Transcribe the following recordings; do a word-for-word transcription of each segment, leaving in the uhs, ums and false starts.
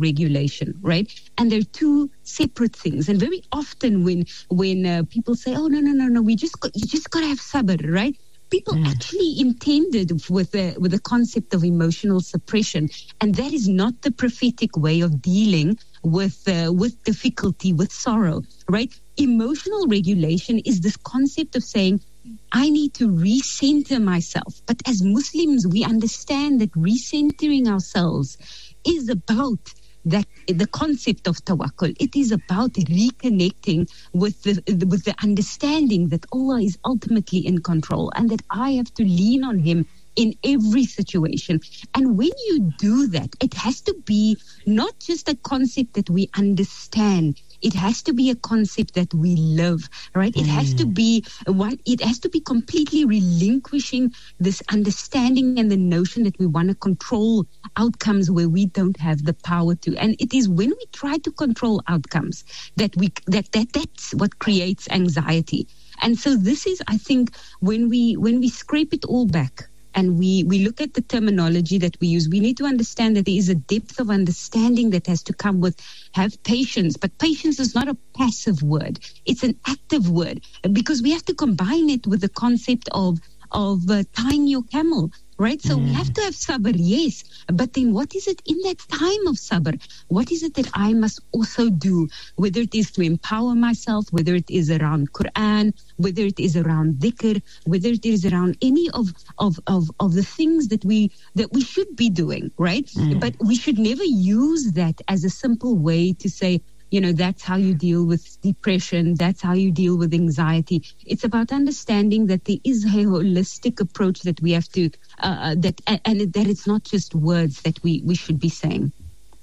regulation, right? And they're two separate things. And very often when when uh, people say, oh, no, no, no, no, we just got, you just got to have sabr, right? People mm. actually intended with the, with the concept of emotional suppression. And that is not the prophetic way of dealing with uh, with difficulty, with sorrow, right? Emotional regulation is this concept of saying, I need to recenter myself. But as Muslims, we understand that recentering ourselves is about that the concept of tawakkul. It is about reconnecting with the with the understanding that Allah is ultimately in control and that I have to lean on Him in every situation. And when you do that, it has to be not just a concept that we understand. It has to be a concept that we live, right? It mm. has to be one, it has to be completely relinquishing this understanding and the notion that we want to control outcomes where we don't have the power to. And it is when we try to control outcomes that we that, that that's what creates anxiety. And so this is, I think, when we when we scrape it all back, and we, we look at the terminology that we use, we need to understand that there is a depth of understanding that has to come with have patience. But patience is not a passive word. It's an active word, because we have to combine it with the concept of, of uh, tying your camel, right? So mm. we have to have sabr, yes. But then what is it in that time of sabr? What is it that I must also do? Whether it is to empower myself, whether it is around Quran, whether it is around dhikr, whether it is around any of, of, of, of the things that we that we should be doing, right? Mm. But we should never use that as a simple way to say, you know, that's how you deal with depression. That's how you deal with anxiety. It's about understanding that there is a holistic approach that we have to, uh, that and that it's not just words that we, we should be saying.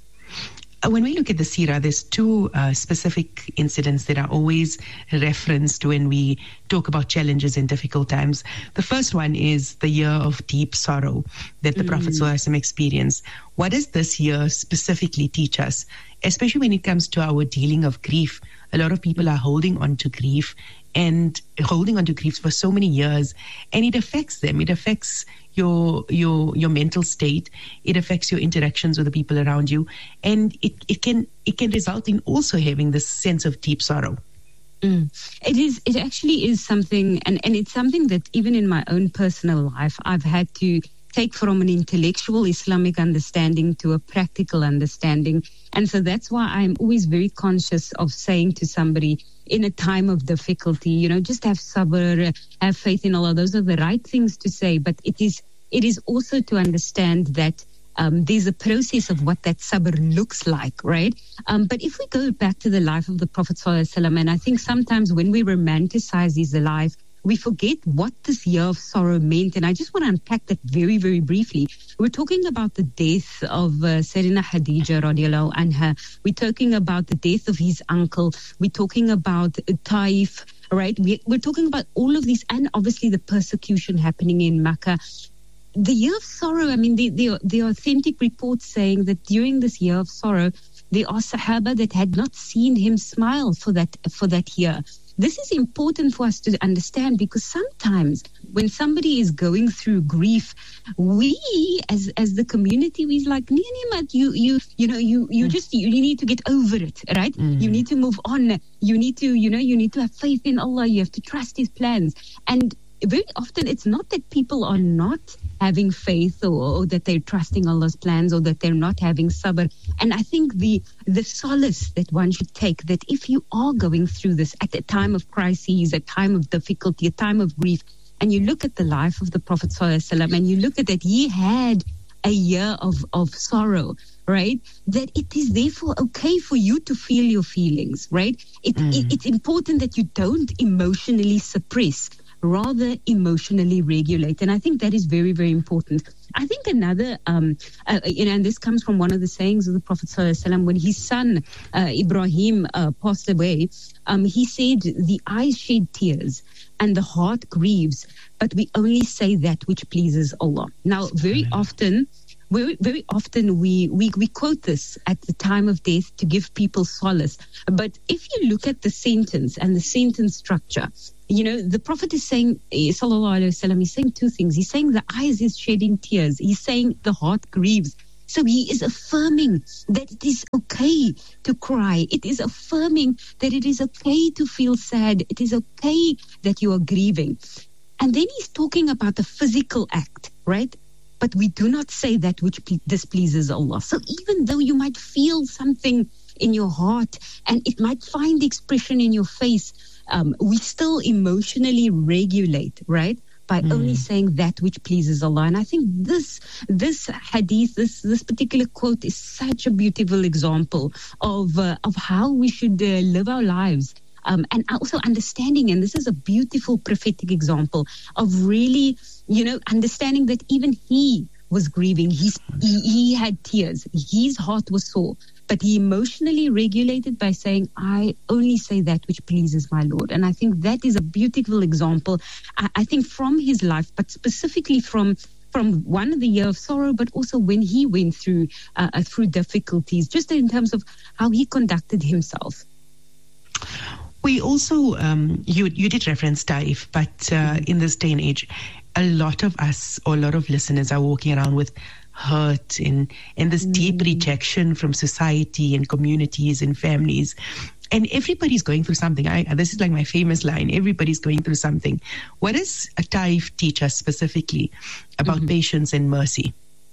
When we look at the Seerah, there's two uh, specific incidents that are always referenced when we talk about challenges and difficult times. The first one is the year of deep sorrow that the mm. Prophet ﷺ experienced. What does this year specifically teach us, especially when it comes to our dealing of grief? A lot of people are holding on to grief and holding on to grief for so many years, and it affects them. It affects your your your mental state. It affects your interactions with the people around you, and it, it can it can result in also having this sense of deep sorrow. Mm. It is. It actually is something, and, and it's something that even in my own personal life, I've had to take from an intellectual Islamic understanding to a practical understanding. And so that's why I'm always very conscious of saying to somebody in a time of difficulty, you know, just have sabr, have faith in Allah. Those are the right things to say. But it is it is also to understand that um, there's a process of what that sabr looks like, right? Um, but if we go back to the life of the Prophet ﷺ, and I think sometimes when we romanticize his life, we forget what this year of sorrow meant. And I just want to unpack that very, very briefly. We're talking about the death of uh, Sayyidina Khadija radiallahu anha. We're talking about the death of his uncle. We're talking about uh, Taif, right? We, we're talking about all of these, and obviously the persecution happening in Makkah. The year of sorrow, I mean, the, the, the authentic reports saying that during this year of sorrow, there are Sahaba that had not seen him smile for that for that year. This is important for us to understand, because sometimes when somebody is going through grief, we as as the community, we're like, Nimat, you you you know, you you mm. just you need to get over it, right? Mm. You need to move on. You need to, you know, you need to have faith in Allah. You have to trust His plans. And very often it's not that people are not having faith, or, or that they're trusting Allah's plans, or that they're not having sabr. And I think the the solace that one should take, that if you are going through this at a time of crises, a time of difficulty, a time of grief, and you look at the life of the Prophet ﷺ, and you look at that, he had a year of, of sorrow, right? That it is therefore okay for you to feel your feelings, right? It, mm. it, it's important that you don't emotionally suppress, rather emotionally regulate. And I think that is very, very important. I think another, um, uh, you know, and this comes from one of the sayings of the Prophet ﷺ, when his son uh, Ibrahim uh, passed away, um, he said, the eyes shed tears and the heart grieves, but we only say that which pleases Allah. Now, very often, very, very often we, we, we quote this at the time of death to give people solace. But if you look at the sentence and the sentence structure, you know, the Prophet is saying, sallallahu alaihi wasallam, he's saying two things. He's saying the eyes is shedding tears. He's saying the heart grieves. So he is affirming that it is okay to cry. It is affirming that it is okay to feel sad. It is okay that you are grieving. And then he's talking about the physical act, right? But we do not say that which displeases Allah. So even though you might feel something in your heart and it might find expression in your face, um, we still emotionally regulate, right? By mm. only saying that which pleases Allah. And I think this this hadith, this this particular quote is such a beautiful example of uh, of how we should uh, live our lives. Um, and also understanding, and this is a beautiful prophetic example of really, you know, understanding that even he was grieving. He's, he, he had tears. His heart was sore. But he emotionally regulated by saying, I only say that which pleases my Lord. And I think that is a beautiful example, I, I think, from his life, but specifically from from one of the year of sorrow, but also when he went through uh, through difficulties, just in terms of how he conducted himself. We also, um, you you did reference Taif, but uh, mm-hmm. in this day and age, a lot of us, or a lot of listeners are walking around with hurt and, and this mm-hmm. deep rejection from society and communities and families. And everybody's going through something. I, this is like my famous line, everybody's going through something. What does Taif teach us specifically about mm-hmm. patience and mercy?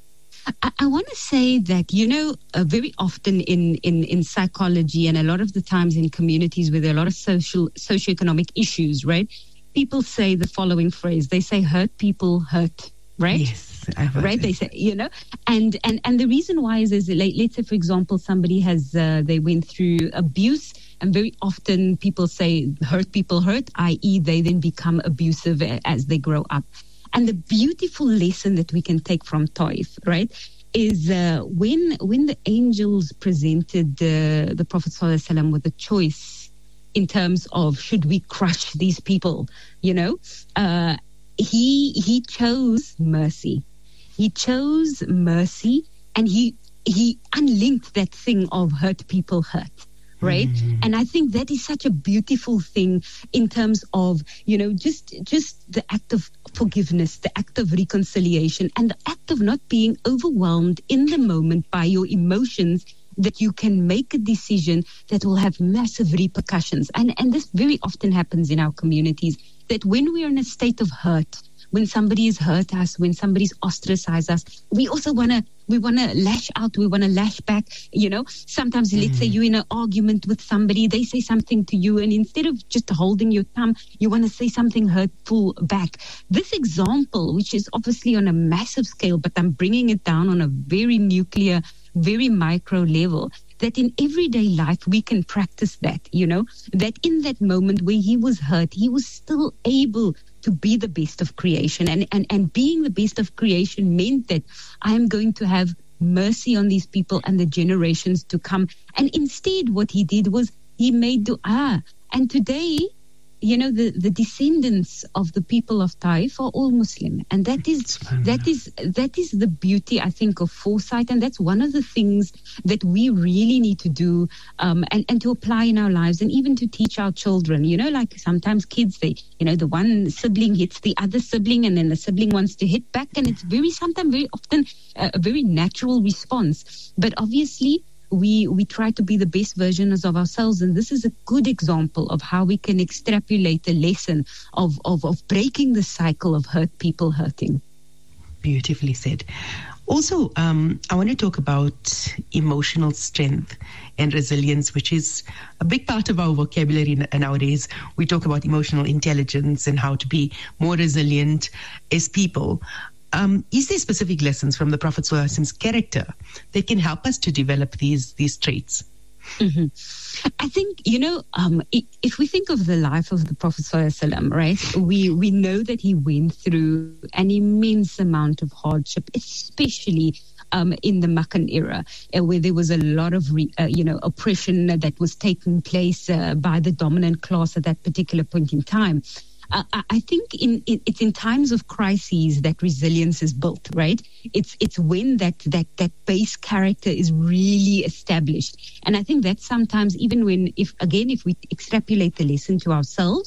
I, I want to say that, you know, uh, very often in, in, in psychology and a lot of the times in communities where there are a lot of social socioeconomic issues, right? People say the following phrase. They say, hurt people hurt, right? Yes. I've right, they say, you know, and and and the reason why is is like, let's say, for example, somebody has uh, they went through abuse, and very often people say hurt people hurt, that is, they then become abusive as they grow up. And the beautiful lesson that we can take from Taif, right, is uh, when when the angels presented uh, the Prophet ﷺ with a choice in terms of should we crush these people, you know, uh, he he chose mercy. He chose mercy, and he he unlinked that thing of hurt people hurt, right? Mm-hmm. And I think that is such a beautiful thing in terms of, you know, just just the act of forgiveness, the act of reconciliation, and the act of not being overwhelmed in the moment by your emotions, that you can make a decision that will have massive repercussions. And and this very often happens in our communities, that when we are in a state of hurt, when somebody has hurt us, when somebody's ostracized us, we also want to we want to lash out, we want to lash back, you know. Sometimes, mm. let's say you're in an argument with somebody, they say something to you, and instead of just holding your tongue, you want to say something hurtful back. This example, which is obviously on a massive scale, but I'm bringing it down on a very nuclear, very micro level, that in everyday life we can practice that, you know, that in that moment where he was hurt, he was still able to be the best of creation. And, and, and being the best of creation meant that I am going to have mercy on these people and the generations to come. And instead what he did was he made dua. And today, you know, the, the descendants of the people of Taif are all Muslim. And that is that is that is the beauty, I think, of foresight. And that's one of the things that we really need to do um, and, and to apply in our lives, and even to teach our children. You know, like sometimes kids, they, you know, the one sibling hits the other sibling, and then the sibling wants to hit back. And it's very, sometimes very often uh, a very natural response. But obviously, we we try to be the best versions of ourselves, and this is a good example of how we can extrapolate a lesson of, of, of breaking the cycle of hurt people hurting. Beautifully said. Also, um, I want to talk about emotional strength and resilience, which is a big part of our vocabulary nowadays. We talk about emotional intelligence and how to be more resilient as people. Um, is there specific lessons from the Prophet ﷺ's character that can help us to develop these these traits? Mm-hmm. I think, you know, um, if we think of the life of the Prophet ﷺ, right, we, we know that he went through an immense amount of hardship, especially um, in the Meccan era, uh, where there was a lot of, re, uh, you know, oppression that was taking place uh, by the dominant class at that particular point in time. Uh, I think in, in it's in times of crises that resilience is built, right? It's it's when that that that base character is really established, and I think that sometimes even when if again if we extrapolate the lesson to ourselves,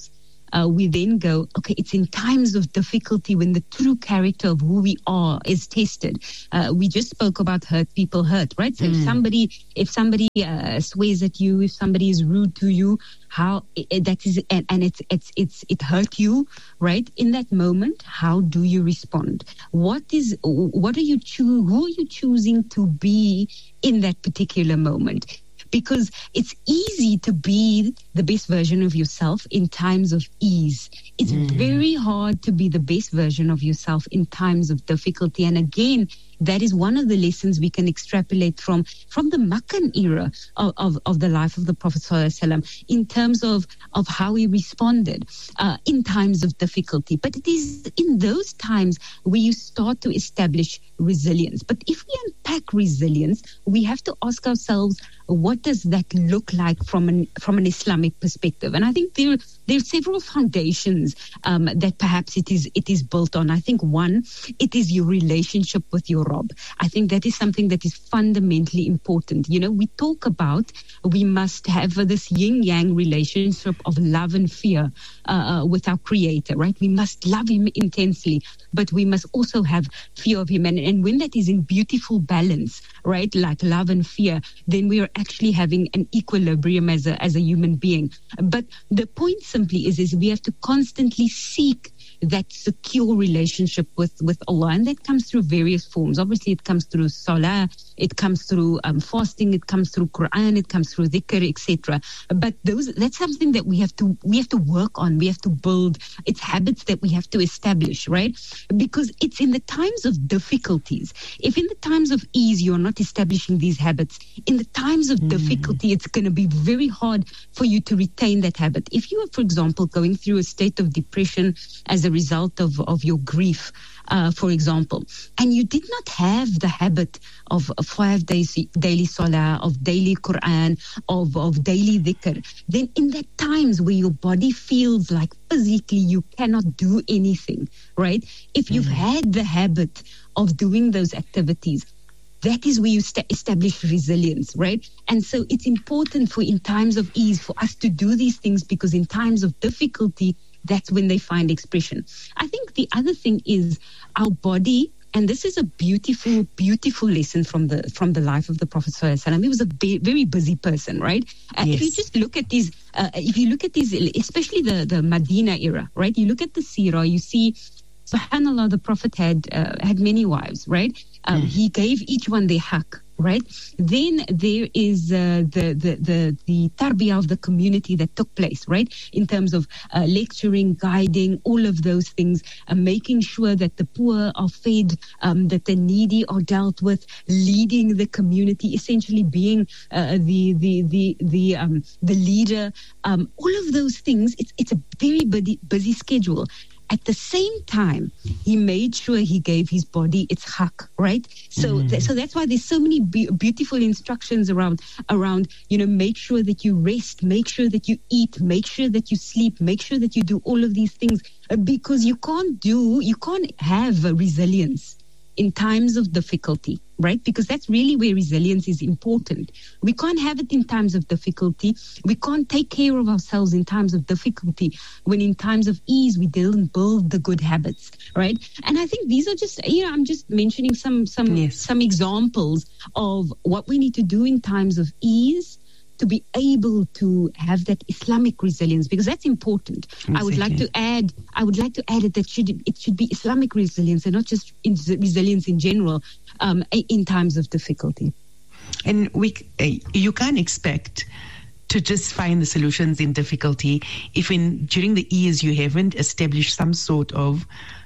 uh, we then go, okay, it's in times of difficulty when the true character of who we are is tested. Uh, we just spoke about hurt people hurt, right? So mm. if somebody, if somebody uh, swears at you, if somebody is rude to you, how it, that is, and, and it's it's it's it hurt you, right? In that moment, how do you respond? What is what are you choo- who are you choosing to be in that particular moment? Because it's easy to be the best version of yourself in times of ease. It's mm. very hard to be the best version of yourself in times of difficulty. And again, that is one of the lessons we can extrapolate from from the Makkan era of, of, of the life of the Prophet ﷺ in terms of, of how he responded uh, in times of difficulty. But it is in those times where you start to establish resilience. But if we unpack resilience, we have to ask ourselves, what does that look like from an from an Islamic perspective? And I think there there are several foundations um, that perhaps it is it is built on. I think one, it is your relationship with your Rabb. I think that is something that is fundamentally important. You know, we talk about we must have this yin-yang relationship of love and fear uh, with our Creator, right? We must love Him intensely, but we must also have fear of Him. And, and when that is in beautiful balance, right, like love and fear, then we are actually having an equilibrium as a as a human being. But the point simply is, is we have to constantly seek that secure relationship with, with Allah. And that comes through various forms. Obviously, it comes through salah, it comes through um, fasting, it comes through Quran, it comes through dhikr, et cetera. But those that's something that we have to we have to work on. We have to build. It's habits that we have to establish, right? Because it's in the times of difficulties. If in the times of ease you're not establishing these habits, in the times of mm. difficulty, it's going to be very hard for you to retain that habit. If you are, for example, going through a state of depression as a result of, of your grief, uh, for example, and you did not have the habit of, of five days daily salah, of daily Quran, of, of daily dhikr, then in that times where your body feels like physically you cannot do anything, right? If you've mm-hmm. had the habit of doing those activities, that is where you st- establish resilience, right? And so it's important for in times of ease for us to do these things, because in times of difficulty, that's when they find expression. I think the other thing is our body, and this is a beautiful, beautiful lesson from the from the life of the Prophet ﷺ. He was a be- very busy person, right? Uh, yes. If you just look at these, uh, if you look at these, especially the, the Medina era, right? You look at the seerah, you see, subhanAllah, the Prophet had uh, had many wives, right? Um, mm. He gave each one their haqq, right? Then there is uh, the, the the the tarbiyah of the community that took place, right? In terms of uh, lecturing, guiding, all of those things, uh, making sure that the poor are fed, um, that the needy are dealt with, leading the community, essentially being uh, the the the the um, the leader. Um, all of those things. It's it's a very busy, busy schedule. At the same time, he made sure he gave his body its haqq, right? So, mm. th- so that's why there's so many be- beautiful instructions around, around, you know, make sure that you rest, make sure that you eat, make sure that you sleep, make sure that you do all of these things, uh, because you can't do, you can't have a resilience in times of difficulty, right? Because that's really where resilience is important. We can't have it in times of difficulty. We can't take care of ourselves in times of difficulty when in times of ease we didn't build the good habits, right? And I think these are just, you know, I'm just mentioning some some yes. some examples of what we need to do in times of ease to be able to have that Islamic resilience, because that's important. Exactly. I would like to add, I would like to add it that should it should be Islamic resilience and not just in resilience in general um, in times of difficulty. And we, you can't expect to just find the solutions in difficulty if in during the ease you haven't established some sort of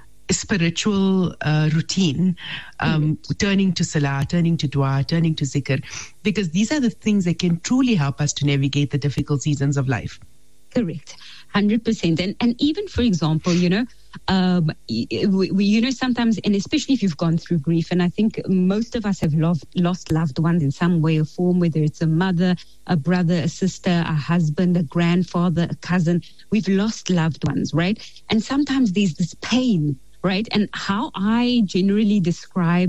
spiritual uh, routine, um, mm-hmm. turning to salah, turning to dua, turning to zikr, because these are the things that can truly help us to navigate the difficult seasons of life. Correct, one hundred percent. And and even, for example, you know, um, we, we, you know, sometimes, and especially if you've gone through grief, and I think most of us have lost, lost loved ones in some way or form, whether it's a mother, a brother, a sister, a husband, a grandfather, a cousin. We've lost loved ones, right? And sometimes there's this pain, right? And how I generally describe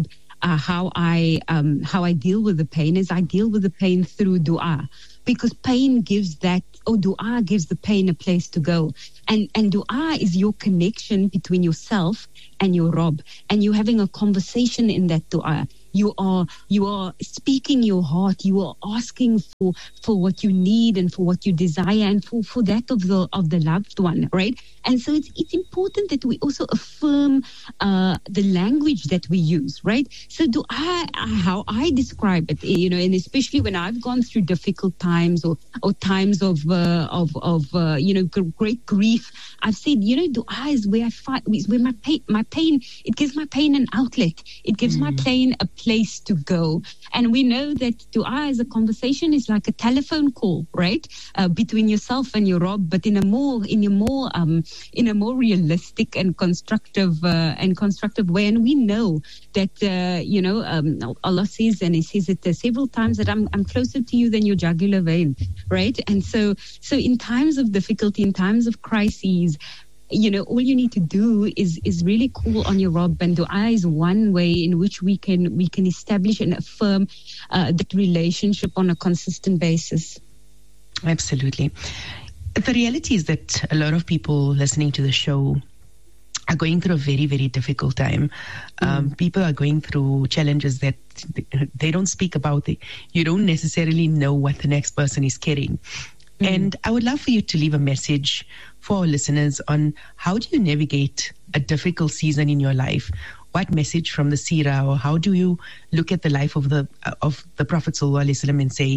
uh, how I um, how I deal with the pain is I deal with the pain through dua, because pain gives that, or dua gives the pain a place to go. And and dua is your connection between yourself and your Rabb, and you're having a conversation in that dua. You are you are speaking your heart. You are asking for, for what you need and for what you desire and for, for that of the of the loved one, right? And so it's it's important that we also affirm uh, the language that we use, right? So do I how I describe it, you know, and especially when I've gone through difficult times or or times of uh, of of uh, you know great grief, I've said, you know, dua is where I fight, is where my pain my pain it gives my pain an outlet. It gives mm. my pain a place to go. And we know that dua as a conversation is like a telephone call, right, uh, between yourself and your Rabb, but in a more in a more um, in a more realistic and constructive uh, and constructive way. And we know that uh, you know um, Allah says, and He says it uh, several times, that I'm I'm closer to you than your jugular vein, right? And so so in times of difficulty, in times of crises, you know, all you need to do is is really call on your Rabb, and dua is one way in which we can we can establish and affirm uh, that relationship on a consistent basis. Absolutely. The reality is that a lot of people listening to the show are going through a very, very difficult time. Um, mm. People are going through challenges that they don't speak about. You don't necessarily know what the next person is carrying. Mm. And I would love for you to leave a message for our listeners on how do you navigate a difficult season in your life? What message from the Seerah, or how do you look at the life of the of the Prophet Sallallahu Alaihi Wasallam and say,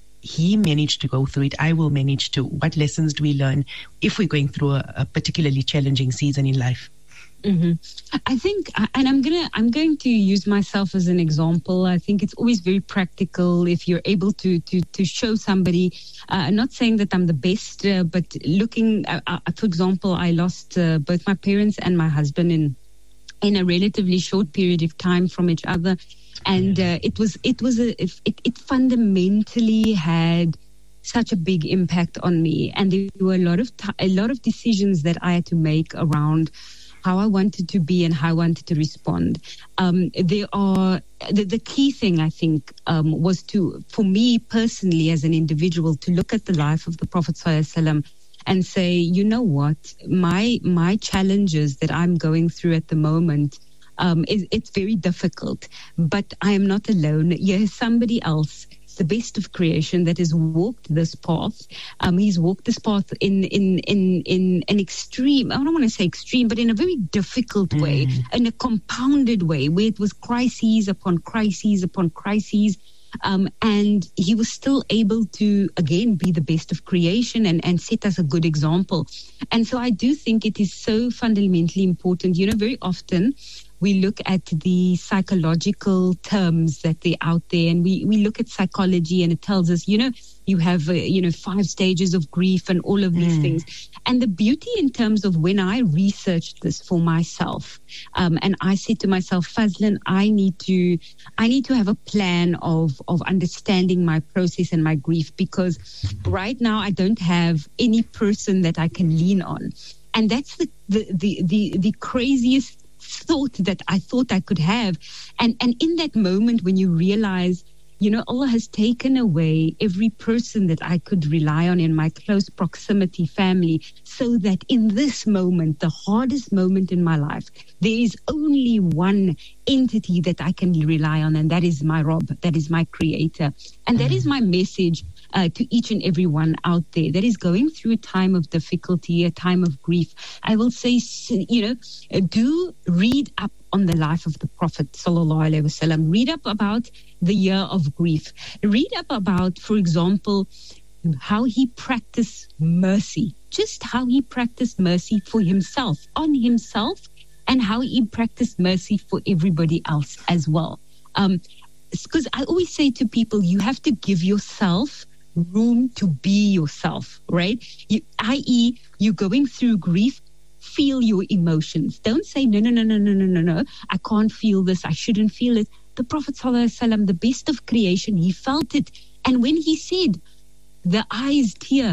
he managed to go through it, I will manage to? What lessons do we learn if we're going through a, a particularly challenging season in life? Mm-hmm. I think, and I'm gonna, I'm going to use myself as an example. I think it's always very practical if you're able to to to show somebody. Uh, I'm not saying that I'm the best, uh, but looking, uh, uh, for example, I lost uh, both my parents and my husband in in a relatively short period of time from each other, and uh, it was it was a it, it fundamentally had such a big impact on me, and there were a lot of t- a lot of decisions that I had to make around how I wanted to be and how I wanted to respond. Um, there are the, the key thing, I think, um, was to, for me personally as an individual, to look at the life of the Prophet Sallallahu Alaihi Wasallam and say, you know what, my my challenges that I'm going through at the moment, um, is, it's very difficult, but I am not alone. There's somebody else, the best of creation, that has walked this path. Um, he's walked this path in in in in an extreme, I don't want to say extreme, but in a very difficult mm. way, in a compounded way, where it was crises upon crises upon crises. Um, and he was still able to, again, be the best of creation and, and set us a good example. And so I do think it is so fundamentally important. You know, very often we look at the psychological terms that they're out there, and we, we look at psychology, and it tells us, you know, you have, uh, you know, five stages of grief and all of these mm. things. And the beauty in terms of when I researched this for myself, um, and I said to myself, Fazlin, I need to, I need to have a plan of, of understanding my process and my grief, because right now I don't have any person that I can lean on. And that's the, the, the, the, the craziest thought that I thought I could have. And and in that moment when you realize, you know, Allah has taken away every person that I could rely on in my close proximity family, so that in this moment, the hardest moment in my life, there is only one entity that I can rely on, and that is my Rabb, that is my Creator. And that is my message uh, to each and every one out there that is going through a time of difficulty, a time of grief. I will say, you know, do read up on the life of the Prophet Sallallahu Alaihi Wasallam. Read up about the year of grief. Read up about, for example, how he practiced mercy, just how he practiced mercy for himself, on himself, and how he practiced mercy for everybody else as well. Um, because I always say to people, you have to give yourself room to be yourself, right? You, that is, you're going through grief, feel your emotions. Don't say, no, no, no, no, no, no, no, no, I can't feel this, I shouldn't feel it. The Prophet ﷺ, the best of creation, he felt it. And when he said, the eyes tear,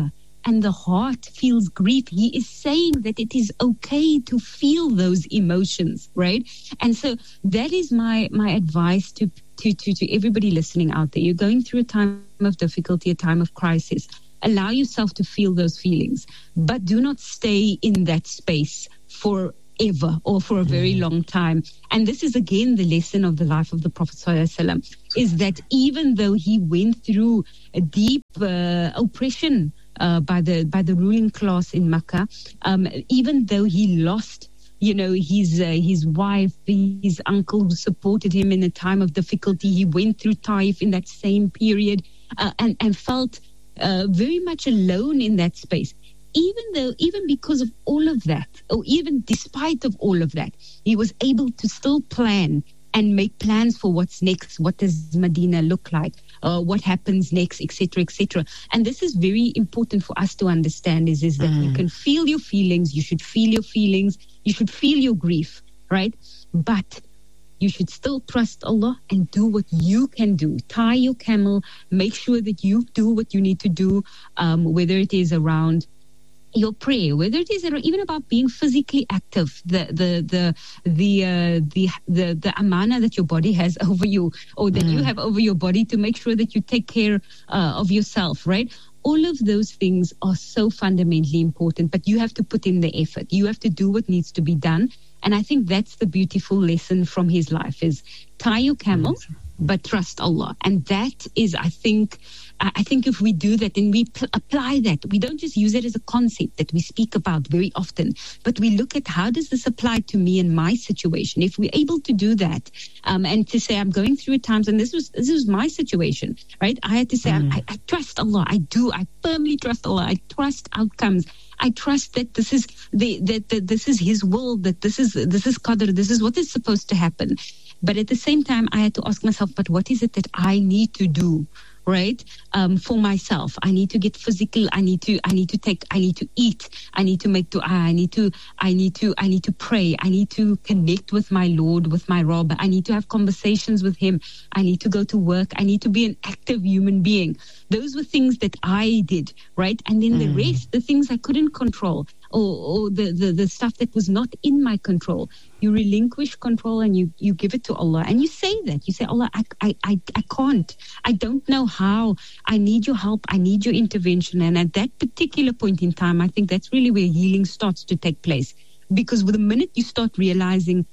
and the heart feels grief, he is saying that it is okay to feel those emotions, right? And so that is my my advice to to to, to everybody listening out there. You're going through a time of difficulty, a time of crisis. Allow yourself to feel those feelings, but do not stay in that space for ever or for a very long time. And this is again the lesson of the life of the Prophet ﷺ, is that even though he went through a deep uh, oppression uh, by the by the ruling class in Makkah, um, even though he lost, you know, his uh, his wife, his uncle who supported him in a time of difficulty, he went through Taif in that same period uh, and and felt uh, very much alone in that space. Even though, even because of all of that, or even despite of all of that, he was able to still plan and make plans for what's next. What does Medina look like? Uh, what happens next, et cetera, et cetera. And this is very important for us to understand: is is that mm. you can feel your feelings. You should feel your feelings. You should feel your grief, right? But you should still trust Allah and do what you can do. Tie your camel. Make sure that you do what you need to do, um, whether it is around your prayer, whether it is even about being physically active, the the the the uh, the, the the amana that your body has over you, or that mm. you have over your body, to make sure that you take care uh, of yourself, right? All of those things are so fundamentally important, but you have to put in the effort. You have to do what needs to be done. And I think that's the beautiful lesson from his life: is tie your camel, mm. but trust Allah. And that is, I think, I think if we do that and we pl- apply that, we don't just use it as a concept that we speak about very often, but we look at how does this apply to me and my situation. If we're able to do that, um, and to say, I'm going through times, and this was this was my situation, right? I had to say, mm. I, I trust Allah. I do. I firmly trust Allah. I trust outcomes. I trust that this is the that, that this is His will. That this is this is qadr. This is what is supposed to happen. But at the same time, I had to ask myself, but what is it that I need to do? Right, um, for myself, I need to get physical. I need to. I need to take. I need to eat. I need to make dua. I need to. I need to. I need to pray. I need to connect with my Lord, with my Rabb. I need to have conversations with Him. I need to go to work. I need to be an active human being. Those were things that I did, right? And then mm. the rest, the things I couldn't control, or, or the, the the stuff that was not in my control, you relinquish control and you, you give it to Allah. And you say that. You say, Allah, I, I, I, I can't. I don't know how. I need your help. I need your intervention. And at that particular point in time, I think that's really where healing starts to take place. Because with the minute you start realizing,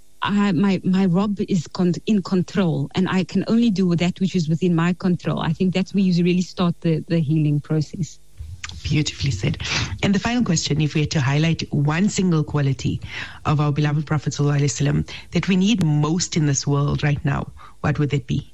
I, my, my Rabb is con- in control and I can only do that which is within my control, I think that's where you really start the, the healing process. Beautifully said. And the final question, if we had to highlight one single quality of our beloved Prophet ﷺ that we need most in this world right now, what would it be?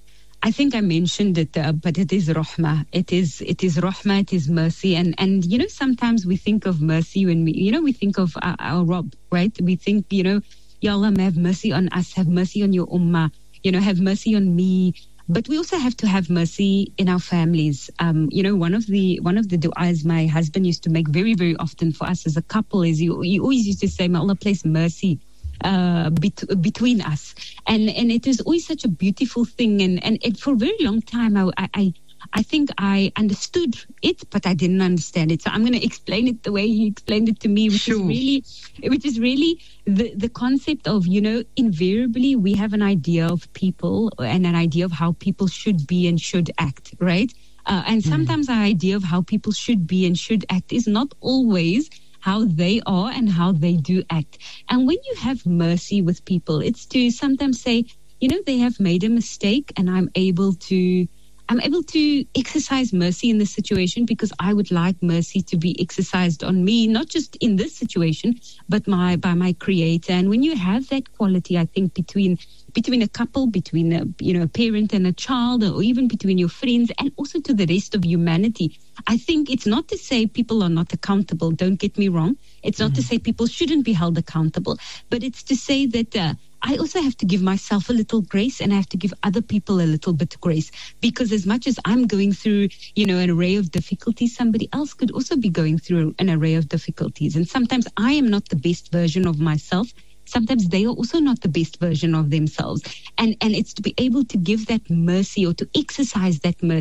I think I mentioned it, uh, but it is rahmah. It is it is rahmah, it is mercy. And, and, you know, sometimes we think of mercy when we, you know, we think of our, our Rabb, right? We think, you know, Ya Allah, have mercy on us, have mercy on your ummah, you know, have mercy on me. But we also have to have mercy in our families. Um, you know, one of the one of the du'as my husband used to make very, very often for us as a couple is he, he always used to say, may Allah place mercy uh, bet- between us. And and it is always such a beautiful thing. And, and it, for a very long time, I, I I think I understood it, but I didn't understand it. So I'm going to explain it the way he explained it to me, which sure. is really, which is really the, the concept of, you know, invariably we have an idea of people and an idea of how people should be and should act, right? Uh, and sometimes mm. our idea of how people should be and should act is not always how they are and how they do act. And when you have mercy with people, it's to sometimes say, you know, they have made a mistake and I'm able to I'm able to exercise mercy in this situation because I would like mercy to be exercised on me, not just in this situation, but my by my Creator. And when you have that quality, I think between between a couple, between a you know a parent and a child, or even between your friends, and also to the rest of humanity, I think it's not to say people are not accountable. Don't get me wrong. It's not mm-hmm. to say people shouldn't be held accountable, but it's to say that uh, I also have to give myself a little grace and I have to give other people a little bit of grace, because as much as I'm going through, you know, an array of difficulties, somebody else could also be going through an array of difficulties. And sometimes I am not the best version of myself. Sometimes they are also not the best version of themselves. And and it's to be able to give that mercy or to exercise that mercy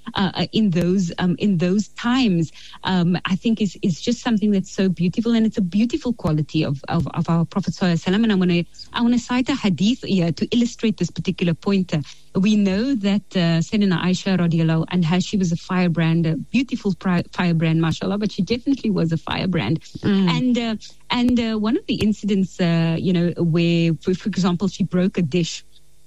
uh, in those um, in those times, um, I think is is just something that's so beautiful, and it's a beautiful quality of of, of our Prophet Sallallahu Alaihi Wasallam. And I want to I want to cite a hadith here to illustrate this particular point. We know that uh, Sayyidina Aisha radiallahu anha, she was a firebrand, a beautiful pri- firebrand, mashallah, but she definitely was a firebrand. Mm. And uh, and uh, one of the incidents, uh, you know, where, for, for example, she broke a dish.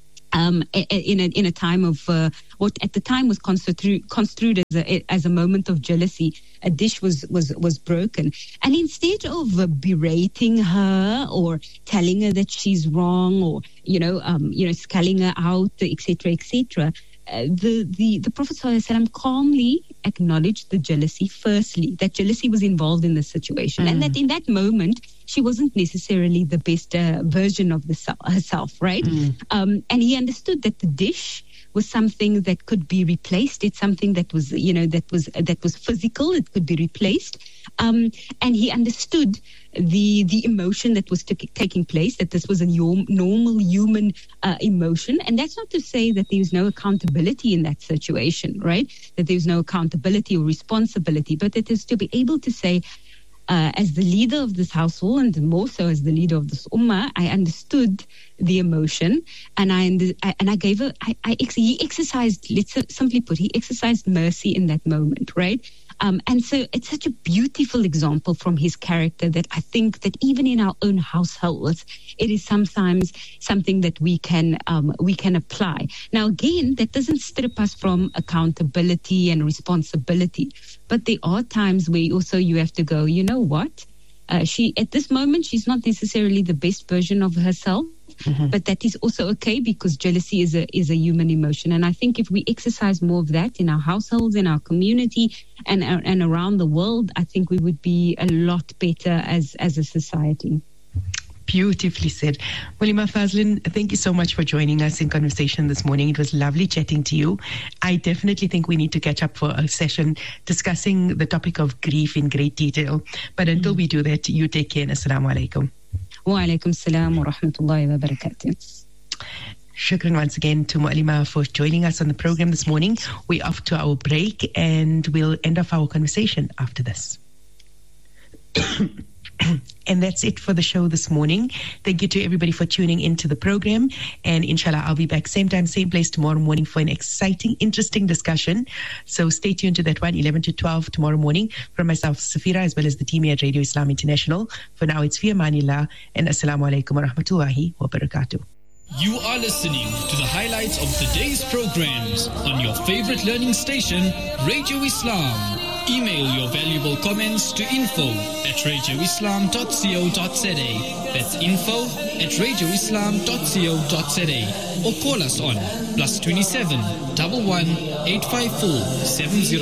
Um, in a in a time of uh, what at the time was construed construed as a as a moment of jealousy, a dish was was was broken, and instead of uh, berating her or telling her that she's wrong, or you know um, you know sculling her out, et cetera, et cetera, uh, the the the Prophet Sallallahu Alaihi Wasallam calmly acknowledged the jealousy. Firstly, that jealousy was involved in the situation, mm. and that in that moment she wasn't necessarily the best uh, version of the self, herself, right? Mm. Um, and he understood that the dish was something that could be replaced. It's something that was, you know, that was that was physical. It could be replaced. Um, and he understood the the emotion that was t- taking place. That this was a norm, normal human uh, emotion, and that's not to say that there was no accountability in that situation, right? That there was no accountability or responsibility, but it is to be able to say, Uh, as the leader of this household, and more so as the leader of this ummah, I understood the emotion, and I, I and I gave a, I, I he exercised, let's simply put, he exercised mercy in that moment, right? Um, and so it's such a beautiful example from his character that I think that even in our own households, it is sometimes something that we can um, we can apply. Now, again, that doesn't strip us from accountability and responsibility, but there are times where also you have to go, you know what? Uh, she at this moment, she's not necessarily the best version of herself. Mm-hmm. But that is also okay, because jealousy is a is a human emotion, and I think if we exercise more of that in our households, in our community, and and around the world, I think we would be a lot better as as a society. Beautifully said. Walima Fazlin, thank you so much for joining us in conversation this morning. It was lovely chatting to you. I definitely think we need to catch up for a session discussing the topic of grief in great detail. But until mm-hmm. we do that, you take care and assalamu alaikum. Wa alaikum salam wa rahmatullahi wa barakatuh. Shukran once again to Mu'alima for joining us on the program this morning. We're off to our break and we'll end off our conversation after this. And that's it for the show this morning. Thank you to everybody for tuning into the program. And inshallah, I'll be back same time, same place tomorrow morning for an exciting, interesting discussion. So stay tuned to that one, eleven to twelve tomorrow morning. From myself, Safira, as well as the team here at Radio Islam International. For now, it's fi amanillah and assalamu alaikum wa rahmatullahi wa barakatuh. You are listening to the highlights of the day's programs on your favorite learning station, Radio Islam. Email your valuable comments to info at radio islam dot co dot za. That's info at radio islam dot co dot za. Or call us on plus twenty-seven, one one, eight five four, seven zero